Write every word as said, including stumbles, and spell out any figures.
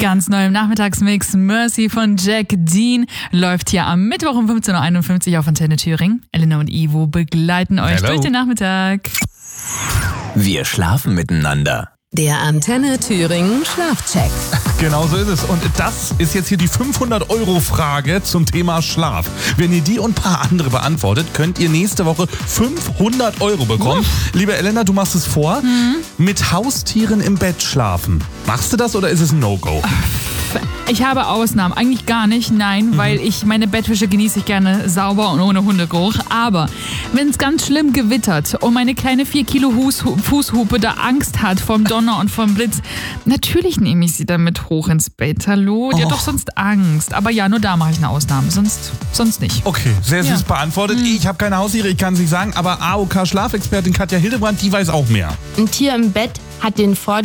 Ganz neu im Nachmittagsmix. Mercy von Jack Dean läuft hier am Mittwoch um fünfzehn Uhr einundfünfzig auf Antenne Thüringen. Elena und Ivo begleiten euch Hello. durch den Nachmittag. Wir schlafen miteinander. Der Antenne Thüringen Schlafcheck. Genau so ist es. Und das ist jetzt hier die fünfhundert-Euro-Frage zum Thema Schlaf. Wenn ihr die und ein paar andere beantwortet, könnt ihr nächste Woche fünfhundert Euro bekommen. Uff. Liebe Elena, du machst es vor. Mhm. Mit Haustieren im Bett schlafen. Machst du das oder ist es ein No-Go? Ich habe Ausnahmen. Eigentlich gar nicht, nein, mhm. weil ich meine Bettwäsche genieße ich gerne sauber und ohne Hundegeruch. Aber wenn es ganz schlimm gewittert und meine kleine vier Kilo Fußhupe da Angst hat vom Donner und vom Blitz, natürlich nehme ich sie dann mit hoch ins Bett. Hallo? Die oh. hat doch sonst Angst. Aber ja, nur da mache ich eine Ausnahme, sonst, sonst nicht. Okay, sehr süß ja. beantwortet. Mhm. Ich habe keine Haustiere, ich kann es nicht sagen, aber A O K-Schlafexpertin Katja Hildebrand, die weiß auch mehr. Ein Tier im Bett hat den Vorteil,